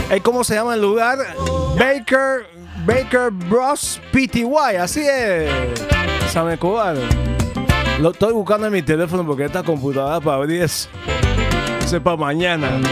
¿Cómo se llama el lugar? Baker Bros PTY, así es. San Escobar. Lo estoy buscando en mi teléfono porque esta computadora para abrir eso. Eso es para mañana.